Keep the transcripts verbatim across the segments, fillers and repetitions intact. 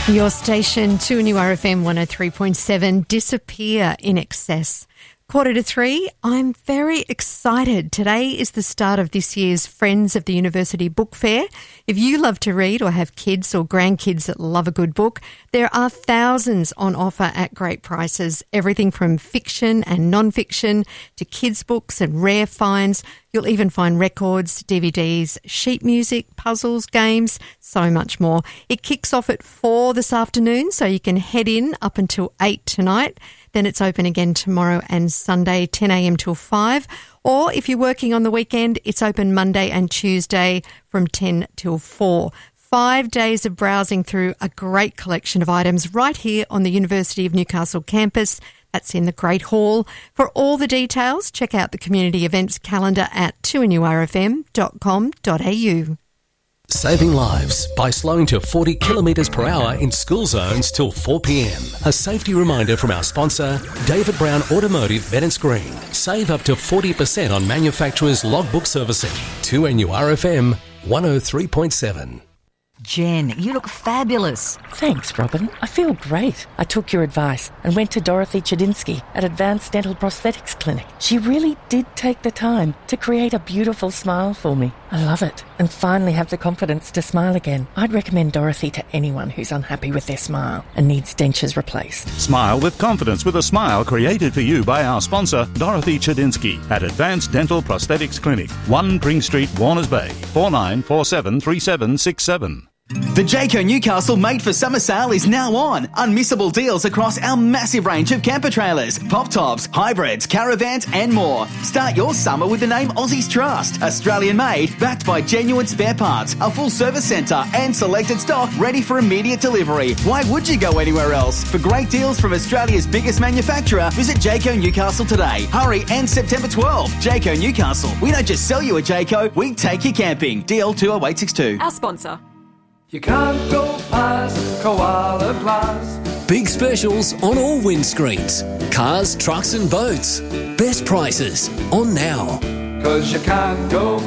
Your station, two N U R F M one oh three point seven, Disappear in Excess. Quarter to three, I'm very excited. Today is the start of this year's Friends of the University Book Fair. If you love to read or have kids or grandkids that love a good book, there are thousands on offer at great prices. Everything from fiction and non-fiction to kids' books and rare finds. You'll even find records, D V Ds, sheet music, puzzles, games, so much more. It kicks off at four this afternoon, so you can head in up until eight tonight. Then it's open again tomorrow and Sunday, ten a.m. till five. Or if you're working on the weekend, it's open Monday and Tuesday from ten till four. Five days of browsing through a great collection of items right here on the University of Newcastle campus. That's in the Great Hall. For all the details, check out the community events calendar at two N U R F M dot com dot a u. Saving lives by slowing to forty kilometres per hour in school zones till four p.m. A safety reminder from our sponsor, David Brown Automotive, Bennetts Green. Save up to forty percent on manufacturers' logbook servicing. two N U R F M one oh three point seven. Jen, you look fabulous. Thanks, Robin. I feel great. I took your advice and went to Dorothy Chadinsky at Advanced Dental Prosthetics Clinic. She really did take the time to create a beautiful smile for me. I love it and finally have the confidence to smile again. I'd recommend Dorothy to anyone who's unhappy with their smile and needs dentures replaced. Smile with confidence with a smile created for you by our sponsor, Dorothy Chadinsky at Advanced Dental Prosthetics Clinic, one Pring Street, Warners Bay, four nine four seven three seven six seven. The Jayco Newcastle Made for Summer sale is now on. Unmissable deals across our massive range of camper trailers, pop tops, hybrids, caravans and more. Start your summer with the name Aussies Trust. Australian made, backed by genuine spare parts, a full service centre and selected stock ready for immediate delivery. Why would you go anywhere else? For great deals from Australia's biggest manufacturer, visit Jayco Newcastle today. Hurry, and September twelfth. Jayco Newcastle. We don't just sell you a Jayco, we take you camping. D L two oh eight six two. Our sponsor. You can't go past Koala Glass. Big specials on all windscreens. Cars, trucks and boats. Best prices on now. Cause you can't go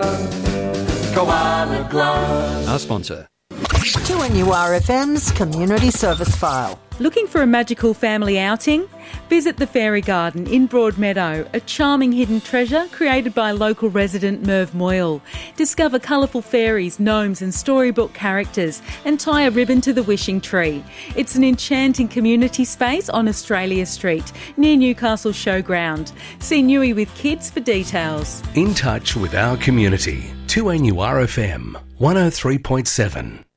past Koala Glass. Our sponsor. two N U R F M's Community Service File. Looking for a magical family outing? Visit the Fairy Garden in Broadmeadow, a charming hidden treasure created by local resident Merv Moyle. Discover colourful fairies, gnomes and storybook characters and tie a ribbon to the wishing tree. It's an enchanting community space on Australia Street, near Newcastle Showground. See Newey with Kids for details. In touch with our community. two N U R F M one oh three point seven.